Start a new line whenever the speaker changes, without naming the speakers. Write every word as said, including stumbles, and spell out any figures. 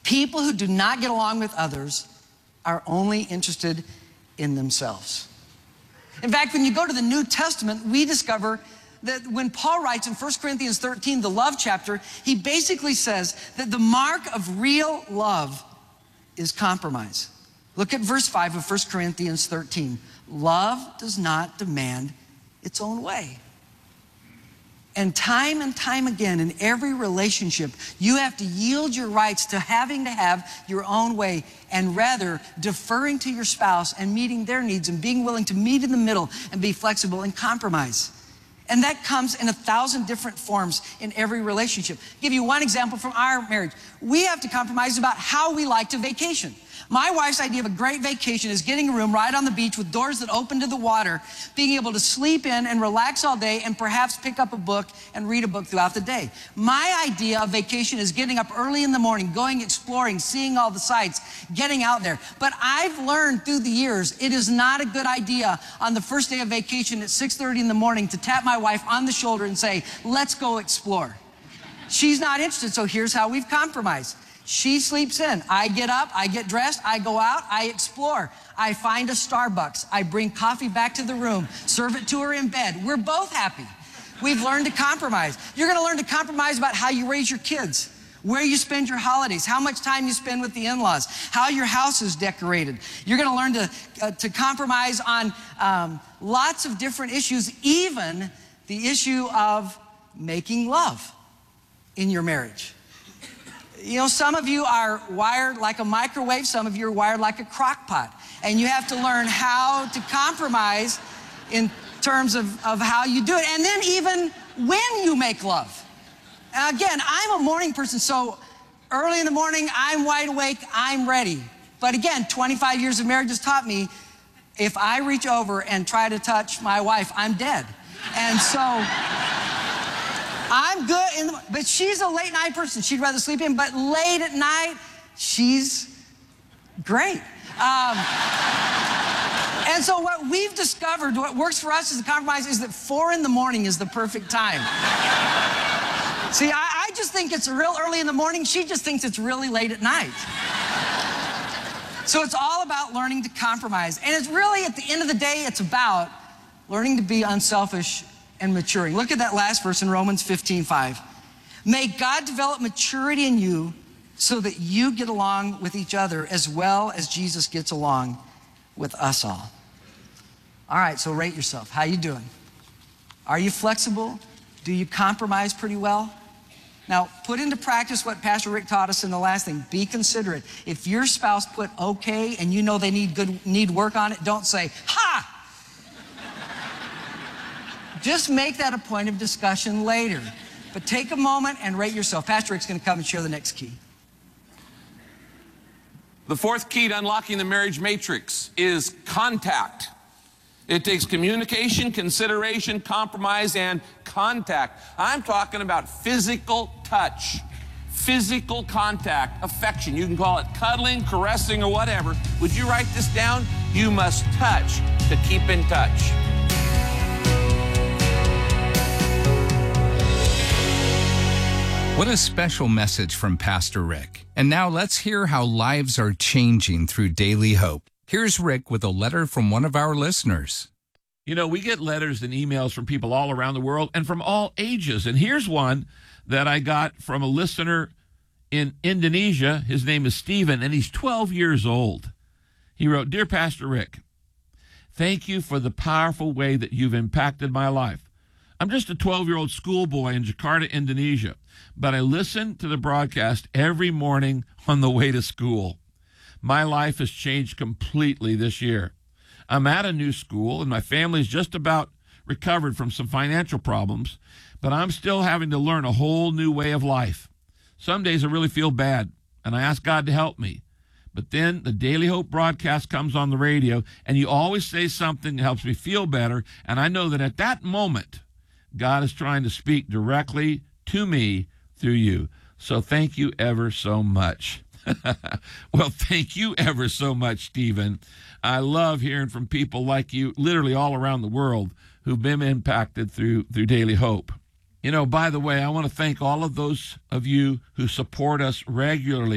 People who do not get along with others are only interested in themselves. In fact, when you go to the New Testament, we discover that when Paul writes in First Corinthians thirteen, the love chapter, he basically says that the mark of real love is compromise. Look at verse five of First Corinthians thirteen. Love does not demand its own way. And time and time again, in every relationship, you have to yield your rights to having to have your own way, and rather deferring to your spouse and meeting their needs and being willing to meet in the middle and be flexible and compromise. And that comes in a thousand different forms in every relationship. I'll give you one example from our marriage. We have to compromise about how we like to vacation. My wife's idea of a great vacation is getting a room right on the beach with doors that open to the water, being able to sleep in and relax all day and perhaps pick up a book and read a book throughout the day. My idea of vacation is getting up early in the morning, going exploring, seeing all the sights, getting out there. But I've learned through the years, it is not a good idea on the first day of vacation at six thirty in the morning to tap my wife on the shoulder and say, let's go explore. She's not interested, so here's how we've compromised. She sleeps in. I get up, I get dressed, I go out, I explore. I find a Starbucks. I bring coffee back to the room, serve it to her in bed. We're both happy. We've learned to compromise. You're gonna learn to compromise about how you raise your kids, where you spend your holidays, how much time you spend with the in-laws, how your house is decorated. You're gonna learn to, uh, to compromise on um, lots of different issues, even the issue of making love in your marriage. You know, some of you are wired like a microwave, some of you are wired like a crock pot. And you have to learn how to compromise in terms of, of how you do it. And then even when you make love. And again, I'm a morning person, so early in the morning, I'm wide awake, I'm ready. But again, twenty-five years of marriage has taught me, if I reach over and try to touch my wife, I'm dead. And so I'm good, in the, but she's a late night person. She'd rather sleep in, but late at night, she's great. Um, and so what we've discovered, what works for us as a compromise, is that four in the morning is the perfect time. See, I, I just think it's real early in the morning. She just thinks it's really late at night. So it's all about learning to compromise. And it's really, at the end of the day, it's about learning to be unselfish and maturing. Look at that last verse in Romans fifteen five. May God develop maturity in you so that you get along with each other as well as Jesus gets along with us all. All right, so rate yourself. How you doing? Are you flexible? Do you compromise pretty well? Now, put into practice what Pastor Rick taught us in the last thing. Be considerate. If your spouse put okay and you know they need good need work on it, don't say, ha! Just make that a point of discussion later. But take a moment and rate yourself. Pastor Rick's going to come and share the next key.
The fourth key to unlocking the marriage matrix is contact. It takes communication, consideration, compromise, and contact. I'm talking about physical touch, physical contact, affection. You can call it cuddling, caressing, or whatever. Would you write this down? You must touch to keep in touch.
What a special message from Pastor Rick. And now let's hear how lives are changing through Daily Hope. Here's Rick with a letter from one of our listeners.
You know, we get letters and emails from people all around the world and from all ages. And here's one that I got from a listener in Indonesia. His name is Stephen, and he's twelve years old. He wrote, Dear Pastor Rick, thank you for the powerful way that you've impacted my life. I'm just a twelve-year-old schoolboy in Jakarta, Indonesia, but I listen to the broadcast every morning on the way to school. My life has changed completely this year. I'm at a new school, and my family's just about recovered from some financial problems, but I'm still having to learn a whole new way of life. Some days I really feel bad, and I ask God to help me. But then the Daily Hope broadcast comes on the radio, and you always say something that helps me feel better, and I know that at that moment, God is trying to speak directly to me through you. So thank you ever so much. Well, thank you ever so much, Stephen. I love hearing from people like you, literally all around the world, who've been impacted through through Daily Hope. You know, by the way, I want to thank all of those of you who support us regularly